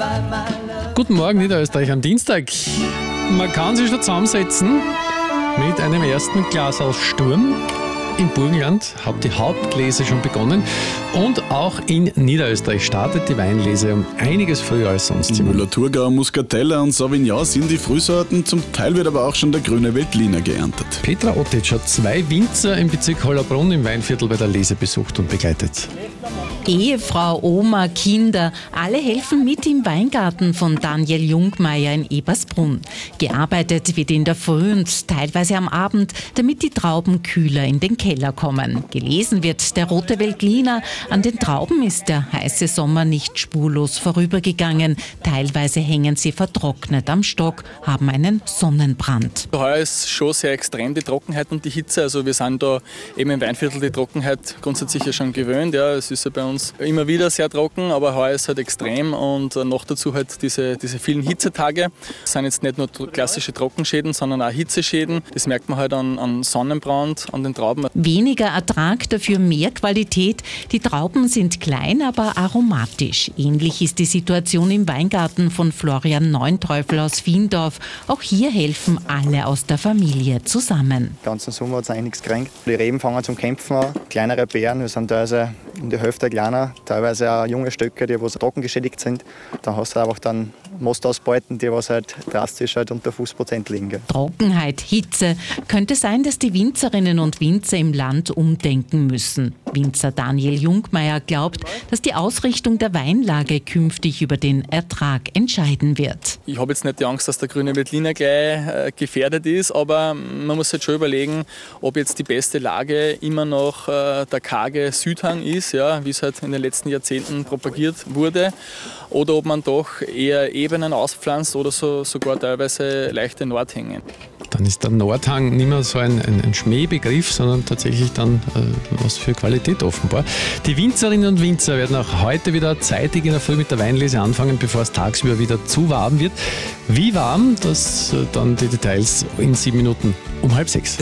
Guten Morgen, Niederösterreich am Dienstag. Man kann sich schon zusammensetzen mit einem ersten Glas aus Sturm. Im Burgenland hat die Hauptlese schon begonnen und auch in Niederösterreich startet die Weinlese um einiges früher als sonst. Müller-Thurgau, Muscatella und Sauvignon sind die Frühsorten, zum Teil wird aber auch schon der grüne Veltliner geerntet. Petra Otic hat 2 Winzer im Bezirk Hollabrunn im Weinviertel bei der Lese besucht und begleitet. Ehefrau, Oma, Kinder, alle helfen mit im Weingarten von Daniel Jungmeier in Ebersbrunn. Gearbeitet wird in der Früh und teilweise am Abend, damit die Trauben kühler in den Keller kommen. Gelesen wird der rote Veltliner. An den Trauben ist der heiße Sommer nicht spurlos vorübergegangen. Teilweise hängen sie vertrocknet am Stock, haben einen Sonnenbrand. Heuer ist schon sehr extrem die Trockenheit und die Hitze. Also wir sind da eben im Weinviertel die Trockenheit grundsätzlich ja schon gewöhnt. Ja, es ist ja bei uns immer wieder sehr trocken, aber heuer ist es halt extrem und noch dazu halt diese vielen Hitzetage. Das sind jetzt nicht nur klassische Trockenschäden, sondern auch Hitzeschäden. Das merkt man halt an Sonnenbrand, an den Trauben. Weniger Ertrag, dafür mehr Qualität. Die Trauben sind klein, aber aromatisch. Ähnlich ist die Situation im Weingarten von Florian Neunteufel aus Wiendorf. Auch hier helfen alle aus der Familie zusammen. Den ganzen Sommer hat es eigentlich nichts gekränkt. Die Reben fangen zum Kämpfen an. Kleinere Beeren, wir sind teilweise in der Hälfte kleiner, teilweise auch junge Stöcke, die trocken geschädigt sind. Da hast du einfach dann Mostausbeuten, die was halt drastisch halt unter 50% liegen. Trockenheit, Hitze. Könnte sein, dass die Winzerinnen und Winzer im Land umdenken müssen. Winzer Daniel Jungmeier glaubt, dass die Ausrichtung der Weinlage künftig über den Ertrag entscheiden wird. Ich habe jetzt nicht die Angst, dass der grüne Veltliner gleich gefährdet ist, aber man muss halt schon überlegen, ob jetzt die beste Lage immer noch der karge Südhang ist, ja, wie es halt in den letzten Jahrzehnten propagiert wurde, oder ob man doch eher Ebenen auspflanzt oder sogar teilweise leichte Nordhänge. Dann ist der Nordhang nicht mehr so ein Schmähbegriff, sondern tatsächlich dann was für Qualität offenbar. Die Winzerinnen und Winzer werden auch heute wieder zeitig in der Früh mit der Weinlese anfangen, bevor es tagsüber wieder zu warm wird. Wie warm, das dann die Details in 7 Minuten um 5:30.